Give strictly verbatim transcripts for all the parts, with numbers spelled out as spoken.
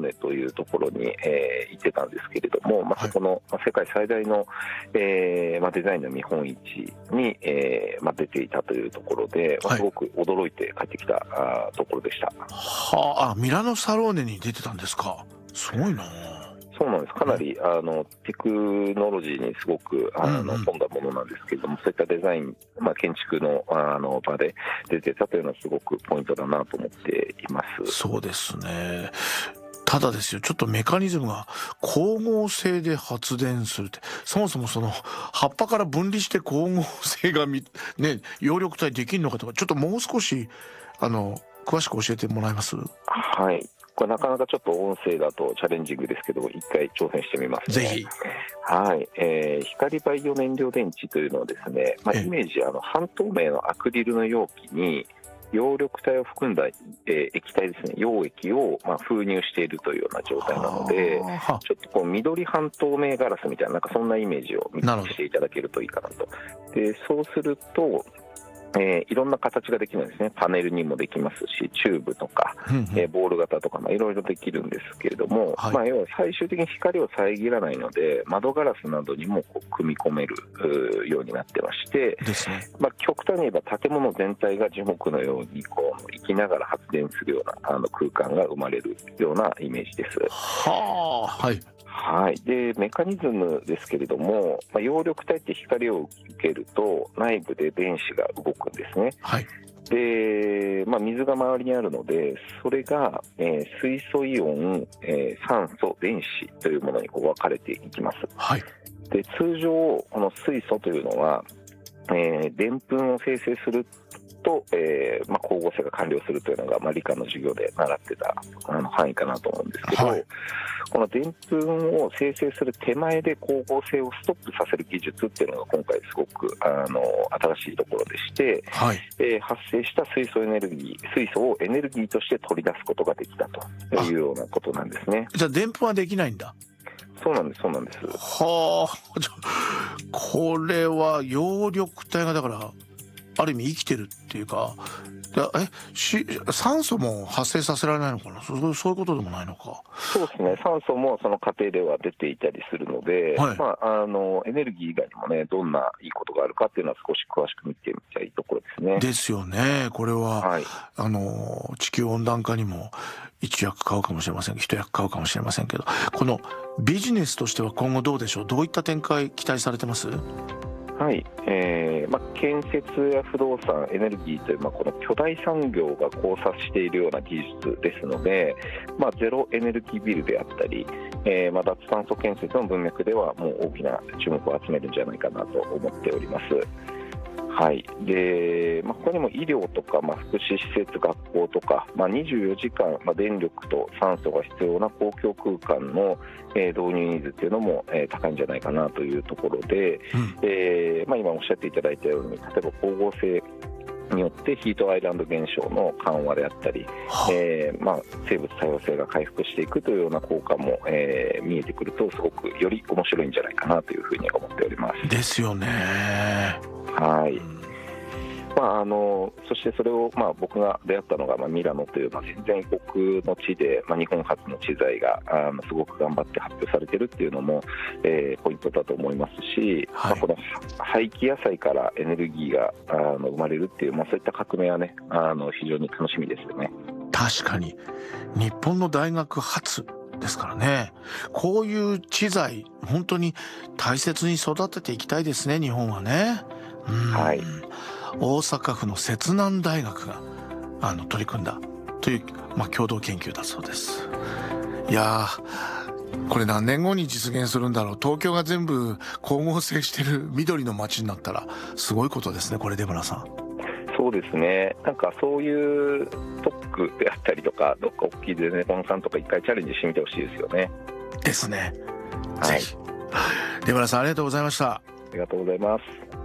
ネというところに、えー、行ってたんですけれども、まあ、そこの、まあ、世界最大の、えーまあ、デザインの見本市に、えーまあ、出ていたというところで、まあ、すごく驚いて帰ってきた、あところでした。 はあ、ミラノサローネに出てたんですか。すごいな。 そうなんです。かなりあのテクノロジーにすごくあの、うんうん、富んだものなんですけれども、そういったデザイン、まあ、建築のあの場で出てたというのはすごくポイントだなと思っています。 そうですね。ただですよ、ちょっとメカニズムが光合成で発電するって、そもそもその葉っぱから分離して光合成がみ、ね、葉緑体できるのかとか、ちょっともう少しあの詳しく教えてもらえます？ はい、これなかなかちょっと音声だとチャレンジングですけども、一回挑戦してみますね。 ぜひ。 はい、えー、光バイオ燃料電池というのはですね、まあ、イメージあの半透明のアクリルの容器に葉緑体を含んだ、えー、液体ですね、溶液を、まあ、封入しているというような状態なので、ちょっとこう緑半透明ガラスみたいな、なんかそんなイメージをしていただけるといいかなと。でそうするとえー、いろんな形ができるんですね。パネルにもできますし、チューブとか、うんうん、えー、ボール型とか、まあ、いろいろできるんですけれども、はい、まあ、要は最終的に光を遮らないので窓ガラスなどにもこう組み込めるようになってまして、 ですね。 まあ、極端に言えば建物全体が樹木のようにこう生きながら発電するようなあの空間が生まれるようなイメージです。 はあ、はい。 はい、でメカニズムですけれども、まあ、葉緑体って光を受けると内部で電子が動くんですね。 はい。 で、まあ、水が周りにあるのでそれが、えー、水素イオン、えー、酸素電子というものにこう分かれていきます。 はい。 で通常この水素というのはでんぷんを生成すると、えーまあ、光合成が完了するというのが、まあ、理科の授業で習ってたあの範囲かなと思うんですけど、はい、このでんぷんを生成する手前で光合成をストップさせる技術っていうのが今回すごくあの新しいところでして、 はい、 えー、発生した水素エネルギー水素をエネルギーとして取り出すことができたというようなことなんですね。 じゃあでんぷんはできないんだ。 そうなんですそうなんです。 はあ、これは葉緑体がだからある意味生きてるっていうか、えし酸素も発生させられないのかな。そそういうことでもないのか。 そうですね、酸素もその過程では出ていたりするので、はい、まあ、あのエネルギー以外にもねどんないいことがあるかっていうのは少し詳しく見てみたいところですね。 ですよね。これは、はい、あの地球温暖化にも一役買うかもしれません一役買うかもしれませんけど、このビジネスとしては今後どうでしょう。どういった展開期待されてます？ はい、えーまあ、建設や不動産、エネルギーという、まあ、この巨大産業が交差しているような技術ですので、まあ、ゼロエネルギービルであったり、えーまあ、脱炭素建設の文脈ではもう大きな注目を集めるんじゃないかなと思っております。はいでまあ、他にも医療とか、まあ、福祉施設、学校とか、まあ、にじゅうよじかん、まあ、電力と酸素が必要な公共空間の、えー、導入ニーズというのも、えー、高いんじゃないかなというところで、うんえーまあ、今おっしゃっていただいたように例えば光合成によってヒートアイランド現象の緩和であったり、えーまあ、生物多様性が回復していくというような効果も、えー、見えてくるとすごくより面白いんじゃないかなというふうに思っております。 ですよね。 はい、まあ、あのそしてそれを、まあ、僕が出会ったのが、まあ、ミラノという、まあ、全然異国の地で、まあ、日本初の知財があのすごく頑張って発表されているっていうのも、えー、ポイントだと思いますし、はいまあ、この廃棄野菜からエネルギーがあの生まれるっていう、まあ、そういった革命はねあの非常に楽しみですよね。 確かに日本の大学初ですからね。こういう知財本当に大切に育てていきたいですね、日本はね。うん、はい、大阪府の摂南大学があの取り組んだという、まあ、共同研究だそうです。いやーこれ何年後に実現するんだろう。東京が全部光合成してる緑の街になったらすごいことですね、これ出村さん。 そうですね、なんかそういう特区であったりとかどっか大きいゼネコンさんとか一回チャレンジしてみてほしいですよね。 ですね、 はい、 ぜひ。出村さんありがとうございました。 ありがとうございます。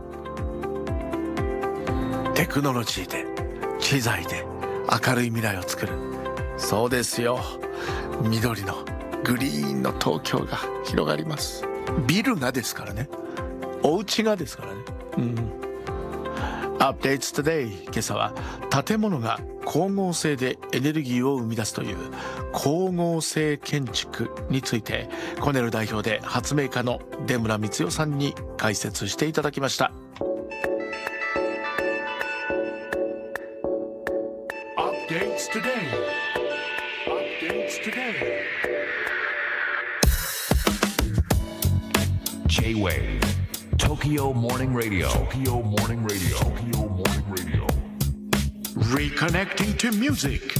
テクノロジーで知財で明るい未来を作る。そうですよ、緑のグリーンの東京が広がります。ビルがですからね、お家がですからね。うん。Updates Today 今朝は建物が光合成でエネルギーを生み出すという光合成建築について、コネル代表で発明家の出村光代さんに解説していただきました。Updates today. Updates today. J-Wave Tokyo Morning Radio. Tokyo Morning Radio. Tokyo Morning Radio. Reconnecting to music.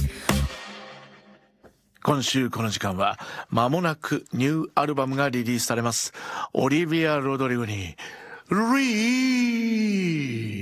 今週この時間は間もなくニューアルバムがリリースされます。オリビア・ロドリゴにリー